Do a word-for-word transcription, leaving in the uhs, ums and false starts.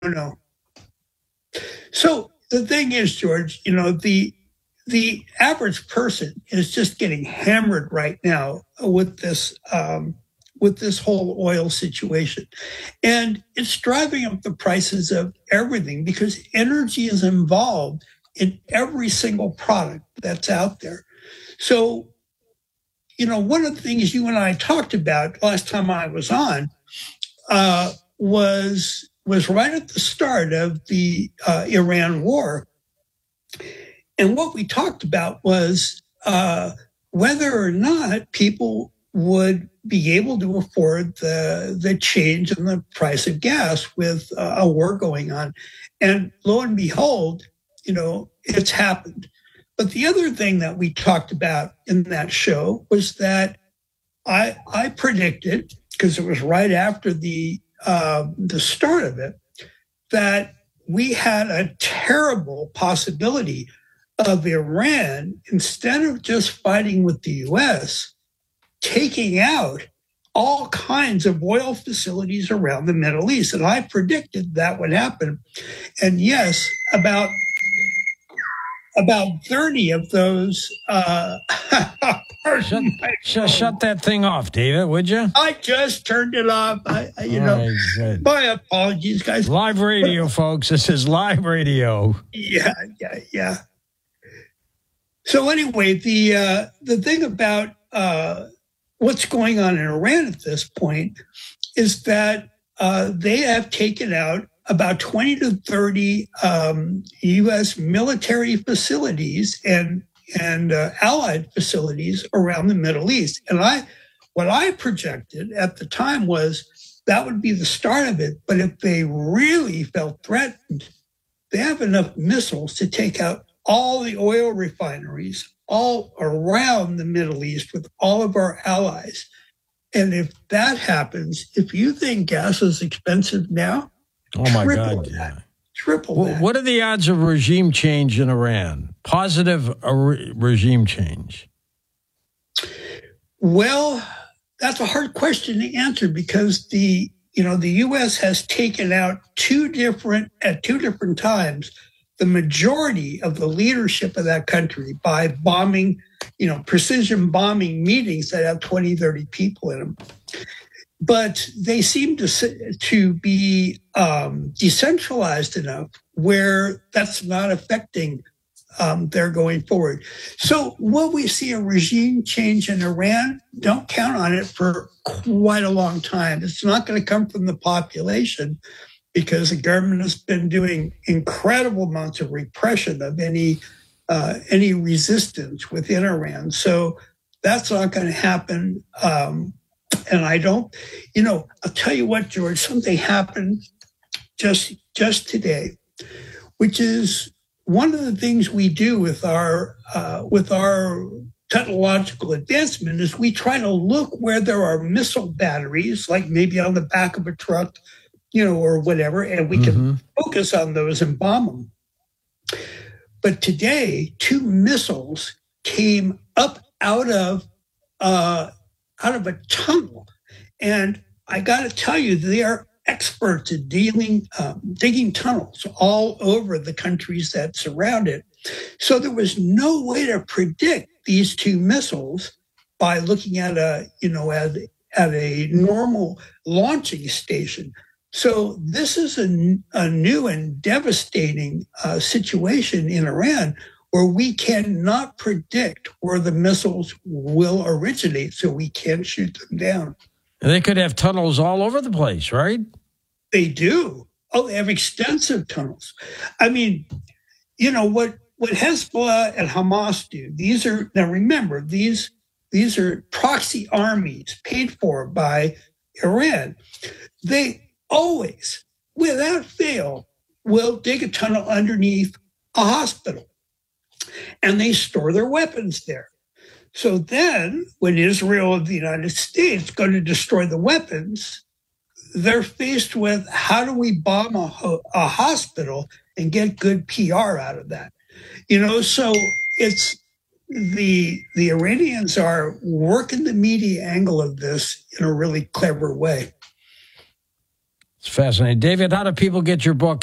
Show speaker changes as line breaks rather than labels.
no. So the thing is, George, you know, the the average person is just getting hammered right now with this um, with this whole oil situation, and it's driving up the prices of everything because energy is involved in every single product that's out there. So, you know, one of the things you and I talked about last time I was on uh, was was right at the start of the uh, Iran war. And what we talked about was uh, whether or not people would be able to afford the the change in the price of gas with uh, a war going on. And lo and behold, you know, it's happened. But the other thing that we talked about in that show was that I I predicted, because it was right after the uh, the start of it, that we had a terrible possibility of Iran, instead of just fighting with the U S, taking out all kinds of oil facilities around the Middle East. And I predicted that would happen. And yes, about about thirty of those. Uh,
shut, shut, shut that thing off, David, would you?
I just turned it off. I, I, you know, right, my apologies, guys.
Live radio, folks. This is live radio.
Yeah, yeah, yeah. So anyway, the uh, the thing about uh, what's going on in Iran at this point is that uh, they have taken out about twenty to thirty um, U S military facilities and and uh, allied facilities around the Middle East. And I, what I projected at the time was that would be the start of it. But if they really felt threatened, they have enough missiles to take out all the oil refineries all around the Middle East with all of our allies. And if that happens, if you think gas is expensive now,
oh my God,
that,
yeah.
triple
well,
that.
What are the odds of regime change in Iran? Positive uh, re- regime change?
Well, that's a hard question to answer because the, you know, the U S has taken out two different, at two different times, the majority of the leadership of that country by bombing, you know, precision bombing meetings that have twenty, thirty people in them. But they seem to to be um, decentralized enough where that's not affecting um, their going forward. So will we see a regime change in Iran? Don't count on it for quite a long time. It's not going to come from the population, because the government has been doing incredible amounts of repression of any uh, any resistance within Iran. So that's not going to happen. Um, and I don't, you know, I'll tell you what, George, something happened just just today, which is one of the things we do with our uh, with our technological advancement is we try to look where there are missile batteries, like maybe on the back of a truck, you know, or whatever, and we can mm-hmm. focus on those and bomb them. But today, two missiles came up out of uh, out of a tunnel, and I got to tell you, they are experts at dealing um, digging tunnels all over the countries that surround it. So there was no way to predict these two missiles by looking at a, you know, at, at a normal launching station. So this is a, a new and devastating uh, situation in Iran where we cannot predict where the missiles will originate, so we can't shoot them down.
They could have tunnels all over the place, right?
They do. Oh, they have extensive tunnels. I mean, you know, what, what Hezbollah and Hamas do, these are, now remember, these, these are proxy armies paid for by Iran. They always, without fail, will dig a tunnel underneath a hospital, and they store their weapons there. So then, when Israel and the United States go to destroy the weapons, they're faced with, how do we bomb a, ho- a hospital and get good P R out of that? You know, so it's the the Iranians are working the media angle of this in a really clever way.
It's fascinating. David, how do people get your book?